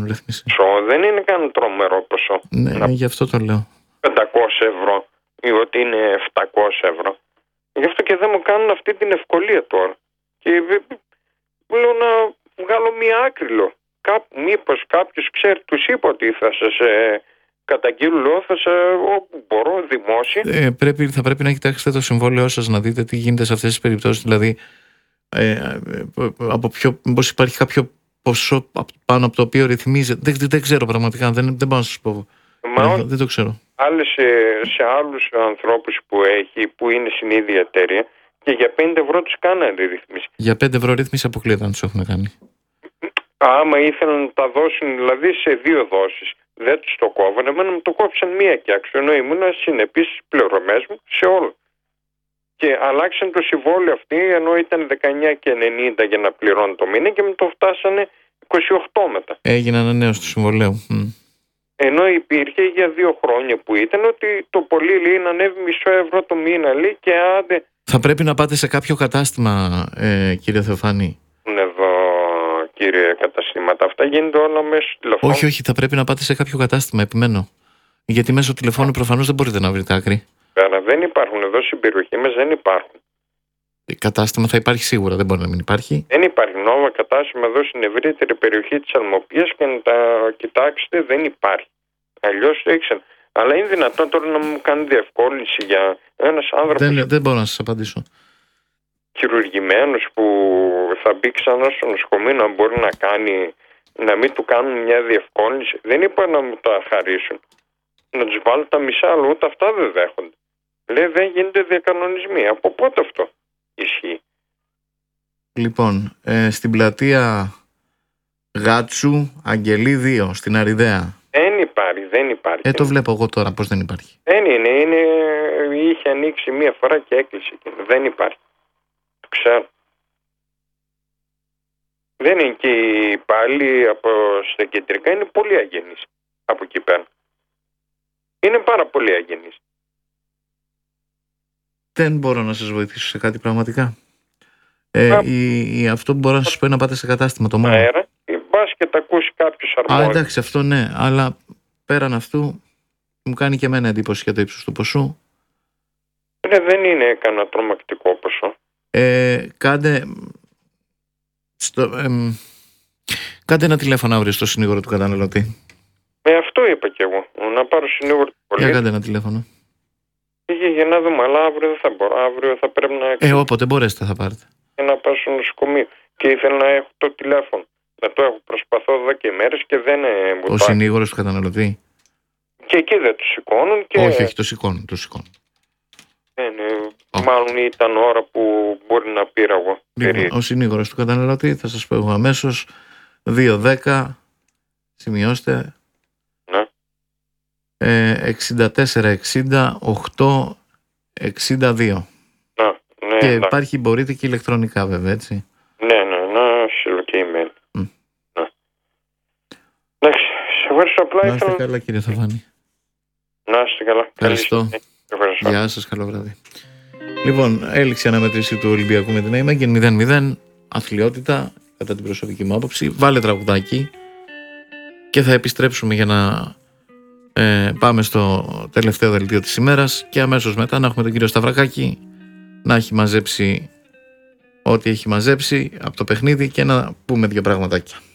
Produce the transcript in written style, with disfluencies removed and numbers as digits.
κάνουν ρύθμιση. Δεν είναι καν τρομερό ποσό. Ναι, γι' αυτό το λέω. 500 ευρώ ή ότι είναι 700 ευρώ. Γι' αυτό και δεν μου κάνουν αυτή την ευκολία τώρα. Και λέω να βγάλω μία άκρη. Μήπως κάποιος ξέρει, τους είπα ότι θα σας καταγγείλω, όπου μπορώ, δημόσια. Θα πρέπει να κοιτάξετε το συμβόλαιό σας, να δείτε τι γίνεται σε αυτές τις περιπτώσεις. Δηλαδή, μήπως υπάρχει κάποιο ποσό πάνω από το οποίο ρυθμίζεται. Δεν ξέρω πραγματικά, δεν μπορώ να σας πω. Δεν το ξέρω. Σε άλλους ανθρώπους που είναι στην ίδια εταιρεία και για 5 ευρώ τους κάνανε ρύθμιση. Για 5 ευρώ ρύθμιση αποκλείεται να τους έχουν κάνει. Άμα ήθελαν να τα δώσουν δηλαδή σε 2 δόσεις, δεν τους το κόβανε, εμένα μου το κόψαν μία και άξιο, ενώ ήμουν συνεπής στις πληρωμές μου σε όλο. Και αλλάξαν το συμβόλαιο αυτή, ενώ ήταν 19,90 για να πληρώνω το μήνα και μου το φτάσανε 28 μετά. Έγινε ανανέωση του συμβολέου. Ενώ υπήρχε για 2 χρόνια που ήταν ότι το πολύ λέει να ανέβει μισό ευρώ το μήνα, λέει, και άντε. Θα πρέπει να πάτε σε κάποιο κατάστημα, κύριε Θεοφάνη. Εδώ, κύριε, καταστήματα. Αυτά γίνονται όλα μέσω τηλεφώνου. Όχι, θα πρέπει να πάτε σε κάποιο κατάστημα, επιμένω. Γιατί μέσω τηλεφώνου προφανώς δεν μπορείτε να βρείτε άκρη. Άρα δεν υπάρχουν εδώ στην περιοχή μας, δεν υπάρχουν. Κατάστημα θα υπάρχει σίγουρα, δεν μπορεί να μην υπάρχει. Δεν υπάρχει νόμο κατάστημα εδώ στην ευρύτερη περιοχή της Αλμοπίας και να τα κοιτάξετε, δεν υπάρχει. Αλλιώς το ήξερα. Αλλά είναι δυνατόν τώρα να μου κάνει διευκόλυνση για ένας άνθρωπος. Δεν μπορώ να σας απαντήσω. Χειρουργημένος που θα μπει ξανά στο νοσοκομείο να μπορεί να μην του κάνουν μια διευκόλυνση. Δεν είπα να μου τα χαρίσουν. Να τους βάλω τα μισά, αλλά ούτε αυτά δεν δέχονται. Λέει δεν γίνεται διακανονισμοί. Από πότε αυτό ισχύει? Λοιπόν, στην πλατεία Γάτσου, Αγγελή 2, στην Αριδαία. Δεν υπάρχει. Το βλέπω εγώ τώρα πώς δεν υπάρχει. Δεν είναι. Είχε ανοίξει μία φορά και έκλεισε. Δεν υπάρχει. Το ξέρω. Δεν είναι και πάλι στα κεντρικά, είναι πολύ αγενείς από εκεί πέρα. Είναι πάρα πολύ αγενείς. Δεν μπορώ να σας βοηθήσω σε κάτι πραγματικά. Αυτό που μπορώ να σας πω είναι να πάτε σε κατάστημα, το μόνο. Αέρα, μπας και τα ακούσει κάποιος αρμόδιος. Εντάξει, αυτό ναι, αλλά πέραν αυτού μου κάνει και εμένα εντύπωση για το ύψος του ποσού. Δεν είναι κανένα τρομακτικό ποσό. Κάντε ένα τηλέφωνο αύριο στο συνήγορο του καταναλωτή. Αυτό είπα κι εγώ. Να πάρω συνήγορο του πολίτη. Για κάντε ένα τηλέφωνο. Για να δούμε, αλλά αύριο δεν θα μπορώ. Αύριο θα πρέπει να. Όποτε μπορέσετε θα πάρετε. Να πάω στο νοσοκομείο. Και ήθελα να έχω το τηλέφωνο. Να το έχω. Προσπαθώ εδώ και μέρες και δεν μου. Ο συνήγορος του καταναλωτή. Και εκεί δεν το σηκώνουν. Όχι, το σηκώνουν. Μάλλον ήταν ώρα που μπορεί να πήρα εγώ. Λοιπόν, ο συνήγορος του καταναλωτή, θα σας πω εγώ αμέσως, 210, σημειώστε, 6460 862. Και υπάρχει, μπορείτε και ηλεκτρονικά βέβαια, έτσι. Ναι, στείλω και email. Εντάξει, σε ευχαριστώ απλά. Να είστε καλά, κύριε Θεοφάνη. Να είστε καλά. Ευχαριστώ. Γεια σας, καλό βράδυ. Λοιπόν, έληξε η αναμέτρηση του Ολυμπιακού με την Αίμα και 0-0, αθλειότητα, κατά την προσωπική μου άποψη. Βάλε τραγουδάκι και θα επιστρέψουμε για να πάμε στο τελευταίο δελτίο της ημέρας και αμέσως μετά να έχουμε τον κύριο Σταυρακάκη να έχει μαζέψει ό,τι έχει μαζέψει από το παιχνίδι και να πούμε 2 πραγματάκια.